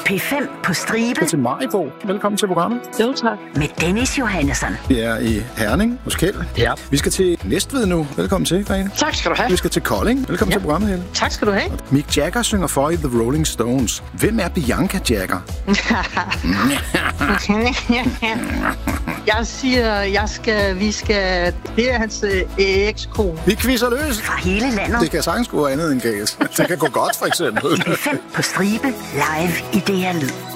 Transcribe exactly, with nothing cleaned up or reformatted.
P fem på stribe. Til Maribo. Velkommen til programmet. Jo, tak. Med Dennis Johannesson. Vi er i Herning hos Kjeld. Ja. Vi skal til Næstved nu. Velkommen til, Grete. Tak skal du have. Vi skal til Kolding. Velkommen Ja. til programmet, Helle. Tak skal du have. Mick Jagger synger for i The Rolling Stones. Hvem er Bianca Jagger? Jeg siger, jeg skal, vi skal... Det er hans øh, ekskone. Vi quizzer løs. Fra hele landet. Det kan sagtens gå andet end galt. Det kan gå godt, for eksempel. P fem på stribe. Live i D R Lyd.